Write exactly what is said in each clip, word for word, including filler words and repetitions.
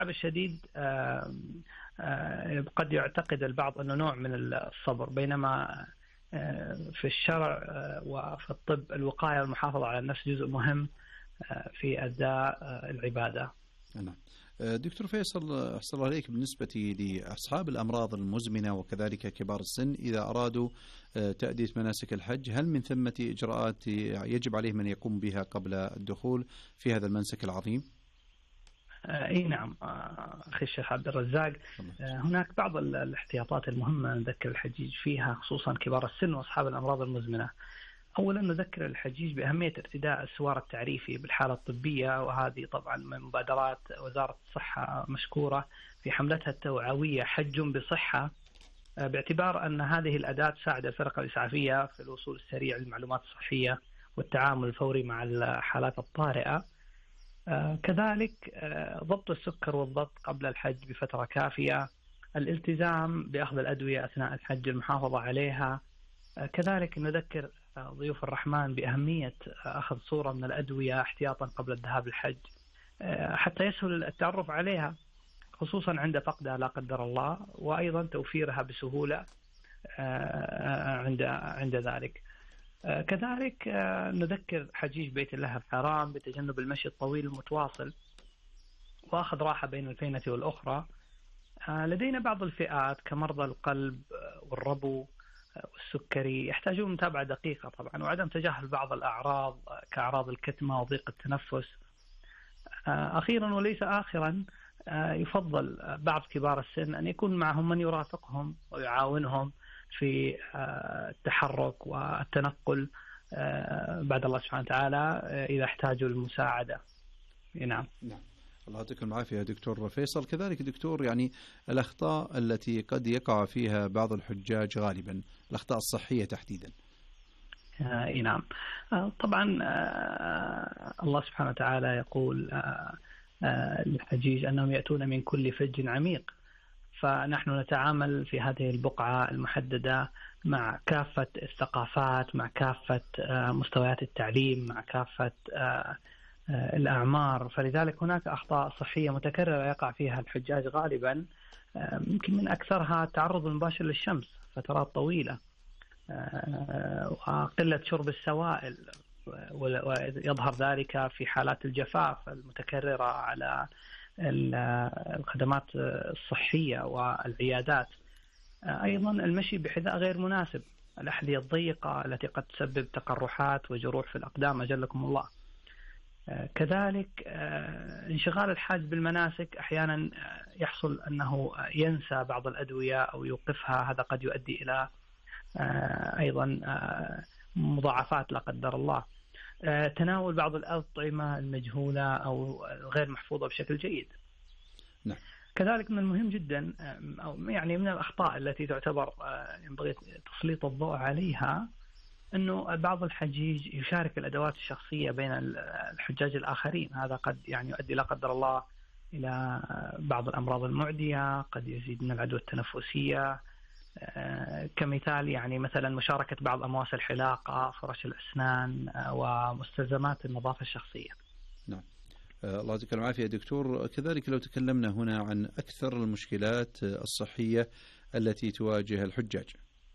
الشديد قد يعتقد البعض أنه نوع من الصبر، بينما في الشرع وفي الطب الوقاية والمحافظة على النفس جزء مهم في أداء العبادة. نعم. دكتور فيصل، أحسن الله عليك، بالنسبة لأصحاب الأمراض المزمنة وكذلك كبار السن إذا أرادوا تأدية مناسك الحج، هل من ثمة إجراءات يجب عليهم أن يقوم بها قبل الدخول في هذا المنسك العظيم؟ اي نعم اخي الشيخ عبد الرزاق، هناك بعض الاحتياطات المهمه نذكر الحجيج فيها، خصوصا كبار السن واصحاب الامراض المزمنه. اولا نذكر الحجيج باهميه ارتداء السوار التعريفي بالحاله الطبيه، وهذه طبعا من مبادرات وزاره الصحه مشكوره في حملتها التوعويه حج بصحه، باعتبار ان هذه الاداه تساعد الفرق الاسعافيه في الوصول السريع للمعلومات الصحيه والتعامل الفوري مع الحالات الطارئه. آه كذلك آه ضبط السكر والضغط قبل الحج بفترة كافية، الالتزام بأخذ الأدوية أثناء الحج، المحافظة عليها. آه كذلك نذكر آه ضيوف الرحمن بأهمية آه أخذ صورة من الأدوية احتياطا قبل الذهاب للحج آه حتى يسهل التعرف عليها، خصوصا عند فقدها لا قدر الله، وأيضا توفيرها بسهولة آه عند عند ذلك. كذلك نذكر حجيج بيت الله الحرام بتجنب المشي الطويل المتواصل وأخذ راحة بين الفينة والأخرى. لدينا بعض الفئات كمرضى القلب والربو والسكري يحتاجون متابعة دقيقة طبعا، وعدم تجاهل بعض الأعراض كأعراض الكتمة وضيق التنفس. أخيرا وليس آخرا، يفضل بعض كبار السن أن يكون معهم من يرافقهم ويعاونهم في التحرك والتنقل بعد الله سبحانه وتعالى إذا احتاجوا المساعدة. نعم. نعم. الله يعطيكم العافية يا دكتور فيصل. كذلك دكتور، يعني الأخطاء التي قد يقع فيها بعض الحجاج غالبا، الأخطاء الصحية تحديدا. اي نعم. طبعا الله سبحانه وتعالى يقول للحجيج أنهم يأتون من كل فج عميق، فنحن نتعامل في هذه البقعة المحددة مع كافة الثقافات، مع كافة مستويات التعليم، مع كافة الأعمار، فلذلك هناك أخطاء صحية متكررة يقع فيها الحجاج غالبا، يمكن من أكثرها التعرض المباشر للشمس فترات طويلة، وقلة شرب السوائل، ويظهر ذلك في حالات الجفاف المتكررة على الخدمات الصحية والعيادات. أيضا المشي بحذاء غير مناسب، الأحذية الضيقة التي قد تسبب تقرحات وجروح في الأقدام أجلكم الله. كذلك انشغال الحاج بالمناسك، أحيانا يحصل أنه ينسى بعض الأدوية أو يوقفها، هذا قد يؤدي إلى أيضا مضاعفات لا قدر الله. تناول بعض الأطعمة المجهولة أو غير محفوظة بشكل جيد. نعم. كذلك من المهم جدا، أو يعني من الأخطاء التي تعتبر ينبغي تسليط الضوء عليها، أنه بعض الحجيج يشارك الأدوات الشخصية بين الحجاج الآخرين، هذا قد يعني يؤدي لا قدر الله إلى بعض الأمراض المعدية، قد يزيد من العدوى التنفسية. كمثال يعني مثلا مشاركة بعض أمواس الحلاقة، فرش الأسنان، ومستلزمات النظافة الشخصية. نعم. الله يعطيك العافية يا دكتور. كذلك لو تكلمنا هنا عن أكثر المشكلات الصحية التي تواجه الحجاج.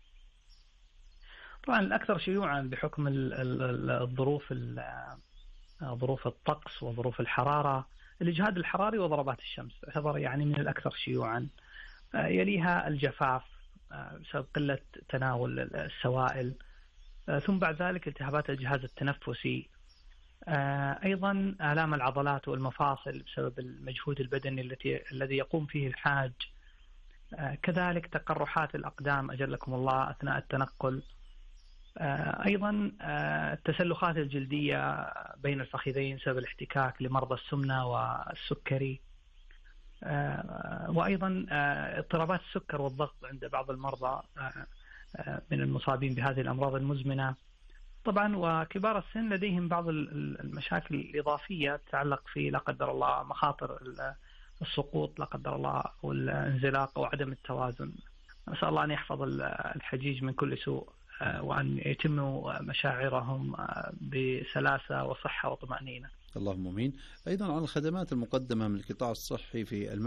طبعا الأكثر شيوعا بحكم الظروف ظروف الطقس وظروف الحرارة، الإجهاد الحراري وضربات الشمس تعتبر يعني من الأكثر شيوعا. يليها الجفاف بسبب قلة تناول السوائل، ثم بعد ذلك التهابات الجهاز التنفسي، أيضا آلام العضلات والمفاصل بسبب المجهود البدني التي الذي يقوم فيه الحاج، كذلك تقرحات الأقدام أجلكم الله أثناء التنقل، أيضا التسلخات الجلدية بين الفخذين بسبب الاحتكاك لمرضى السمنة والسكري، وأيضا اضطرابات السكر والضغط عند بعض المرضى من المصابين بهذه الأمراض المزمنة. طبعا وكبار السن لديهم بعض المشاكل الإضافية تتعلق في لا قدر الله مخاطر السقوط لا قدر الله والانزلاق وعدم التوازن. نسأل الله أن يحفظ الحجيج من كل سوء، وأن يتموا مشاعرهم بسلاسة وصحة وطمأنينة. اللهم امين. ايضا عن الخدمات المقدمه من القطاع الصحي في